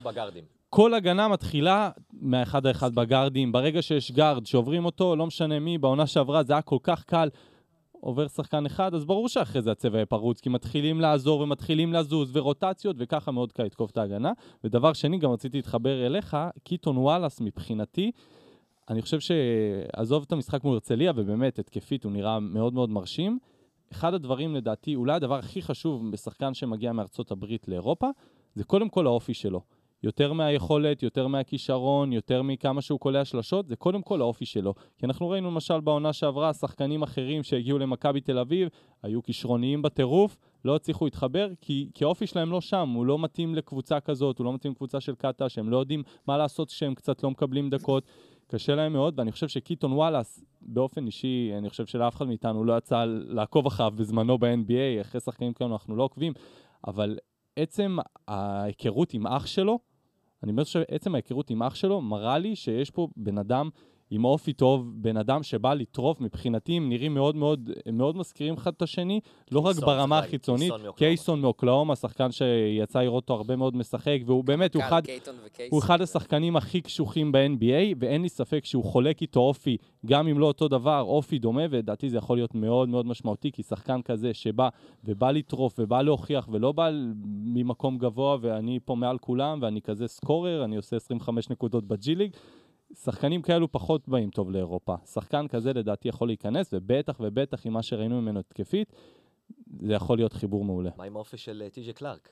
בגרדים. כל הגנה מתחילה מהאחד האחד בגרדים. ברגע שיש גרד שעוברים אותו, לא משנה מי, בעונה שעברה זה היה כל כך קל. עובר שחקן אחד, אז ברור שאחרי זה הצבע יהיה פרוץ, כי מתחילים לעזור ומתחילים לזוז ורוטציות, וככה מאוד קל לתקוף את ההגנה. ודבר שני, גם רציתי להתחבר אליך, קיטון וואלאס מבחינתי, אני חושב שעזוב את המשחק מול הרצליה, ובאמת התקפית הוא נראה מאוד מאוד מרשים. אחד הדברים לדעתי, אולי הדבר הכי חשוב בשחקן שמגיע מארצות הברית לאירופה, זה קודם כל האופי שלו. יותר מהיכולת, יותר מהכישרון, יותר מכמה שהוא קולע שלשות, זה קודם כל האופי שלו. כי אנחנו ראינו למשל בעונה שעברה, שחקנים אחרים שהגיעו למכבי תל אביב, היו כישרוניים בטירוף, לא הצליחו להתחבר, כי האופי שלהם לא שם, הוא לא מתאים לקבוצה כזאת, הוא לא מתאים לקבוצה של קטה, שהם לא יודעים מה לעשות כשהם קצת לא מקבלים דקות, קשה להם מאוד, ואני חושב שקיטון וואלאס, באופן אישי, אני חושב שלאף אחד מאיתנו לא יצא לעקוב אחריו בזמנו ב-NBA, אחרי שחקנים כאלה אנחנו לא עוקבים, אבל עצם ההיכרות עם אח שלו, אני אומר שעצם ההיכרות עם אח שלו מראה לי שיש פה בן אדם עם אופי טוב, בן אדם שבא לטרוף מבחינתי, הם נראים מאוד מאוד, מאוד מזכירים אחד את השני, לא רק ברמה החיצונית, קייסון מאוקלאומה, שחקן שיצא לראות אותו הרבה מאוד משחק, והוא באמת, הוא אחד השחקנים הכי קשוחים ב-NBA, ואין לי ספק שהוא חולק איתו אופי, גם אם לא אותו דבר, אופי דומה, ודעתי זה יכול להיות מאוד מאוד משמעותי, כי שחקן כזה שבא ובא לטרוף ובא להוכיח, ולא בא ממקום גבוה, ואני פה מעל כולם, ואני כזה סקורר, אני עושה 25 נקודות בג'י-ליג, שחקנים כאלו פחות באים טוב לאירופה. שחקן כזה לדעתי יכול להיכנס, ובטח עם מה שראינו ממנו התקפית, זה יכול להיות חיבור מעולה. מה עם האופי של טי.ג'יי קלארק?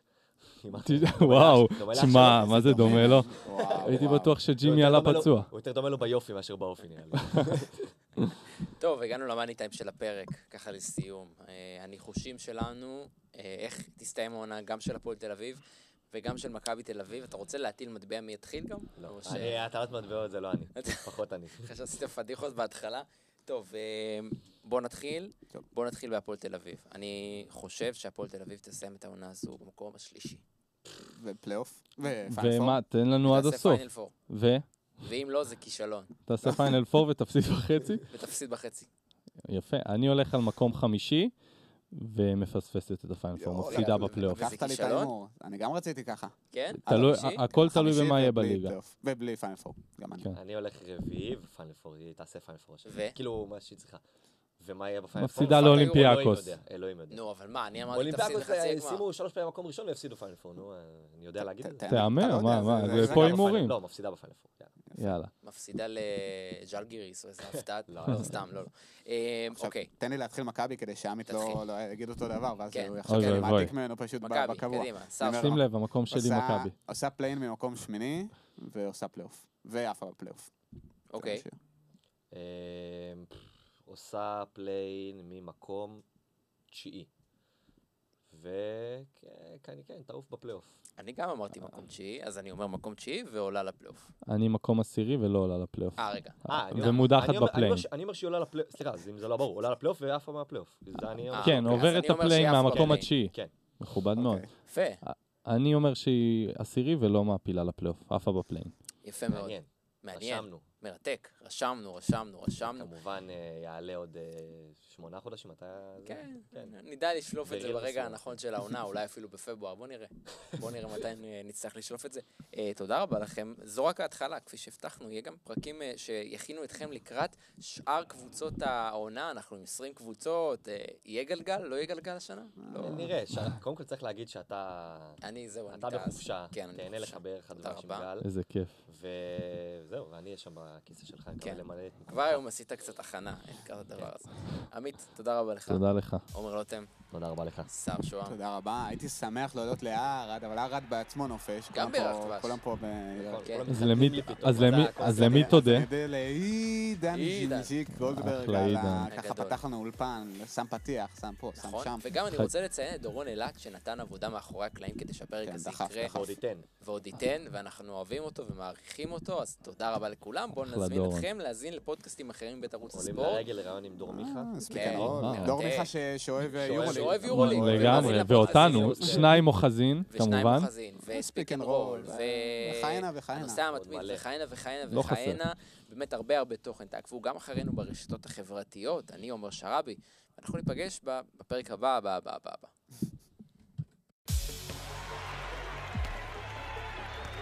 וואו, שמה, מה זה דומה לו? הייתי בטוח שג'ימי עלה פצוע. הוא יותר דומה לו ביופי מאשר באופי נראה לי. טוב, הגענו למאני טיים של הפרק, ככה לסיום. הניחושים שלנו, איך תסתיים העונה גם של הפועל תל אביב, וגם של מכבי תל אביב. אתה רוצה להטיל מטבע מי יתחיל גם? לא, הטלת מטבעות זה לא אני, פחות אני. אחרי שעשיתם פדיחות בהתחלה. טוב, בוא נתחיל בהפועל תל אביב. אני חושב שהפועל תל אביב תסיים את העונה הזו במקום השלישי. ופלייאוף? ומה, תן לנו עד הסוף. ואם לא, זה כישלון. תעשה פיינל 4 ותפסיד בחצי? ותפסיד בחצי. יפה, אני הולך על מקום חמישי, ומפספסת את הפיינל 4, מפסידה בפלייאוף. לקחת לי את האימור, אני גם רציתי ככה. כן? הכל תלוי במה יהיה בליגה. ובלי פיינל 4, גם אני. אני הולך רביעי, ופיינל 4, היא תעשה פיינל 4. כאילו, מה שהיא צריכה. ומה יהיה בפיינל 4? מפסידה לאולימפיאקוס. אלוהים יודע. נו, אבל מה, אני אמרתי תפסיד בחצי הגמר. אולימפיאקוס שימו 3 פעמים מקום ראשון ויפסידו פיינל 4, נו, אני יודע להגיד את זה. תאמר, מה, זה פה הימורים. לא, מפסידה בפיינל 4. יאללה. מפסידה לג'לגיריס או איזה הפתעת, לא, סתם, לא. אוקיי. תן לי להתחיל מכבי כדי שעמית לא יגיד אותו דבר, ואז הוא אוי, יחשוב שאני אוי. מעתיק ממנו פשוט בקבוע. מכבי, קדימה. שים לב, המקום שלי מכבי. עושה פליין ממקום שמיני, ועושה פלייאוף. ואף בפלייאוף. אוקיי. עושה פליין ממקום 9. וכן, תעוף בפלייאוף. אני גם אמרתי מקום 9, אז אני אומר מקום 9 ועולה לפלייאוף. אני מקום 10 ולא עולה לפלייאוף. רגע. ומודחת בפליין. אני אומר שהיא עולה לפלייאוף, סליחה, אם זה לא ברור, עולה לפלייאוף ואף מהפלייאוף. כן, עוברת את הפליין מהמקום התשיעי. כן. מכובד מאוד. יפה. אני אומר שהיא 10 ולא מעפילה לפלייאוף, אף בפליין. יפה מאוד. מעניין. מרתק. רשמנו. כמובן יעלה עוד 8 חודשים. כן. נדע לשלוף את זה ברגע הנכון של העונה, אולי אפילו בפברואר. בוא נראה מתי נצטרך לשלוף את זה. תודה רבה לכם. זו רק ההתחלה, כפי שהבטחנו. יהיה גם פרקים שיכינו אתכם לקראת שאר קבוצות העונה. אנחנו עם 20 קבוצות. יהיה גלגל? לא יהיה גלגל השנה? נראה. קודם כל צריך להגיד שאתה בחופשה. תהנה לחבר אחד דבר שמגל. איזה כיף. וזהו, ואני אהיה שם בכיסא שלך. כבר היום עשית קצת הכנה, אין כזה דבר הזה. עמית, תודה רבה לך. תודה לך. עומר לוטם. תודה רבה לך. שר שוהם. תודה רבה. הייתי שמח להודות לארד, אבל ארד בעצמו נופש. גם בירך דבש. כולם פה אז למי תודה? אני יודע לעידן ז'יק גולדברג, ככה פתח לנו אולפן, שם פתיח, שם פה, שם שם. וגם אני רוצה לציין את דורון אלק, שנתן עבודה מאחורי הקלעים כדי שהפרק הזה יקרה. ועוד ייתן, ואנחנו אוהבים אותו ומעריכים אותו, אז תודה רבה לכולם. בואו נזמין אתכם להזין לפודקאסטים אחרים בבית ערוץ הספורט. עולים לרגל לרעיון עם דור מיכה. דור מיכה שאוהב יורוליג. לגמרי, ואותנו, שניים אוחזין, כמובן. וספיק אנד רול, וחיינה. הנושא המתמיד, וחיינה. באמת הרבה תוכן. תעקבו גם אחרינו ברשתות החברתיות. אני עומר שרבי, ואנחנו ניפגש בפרק הבא.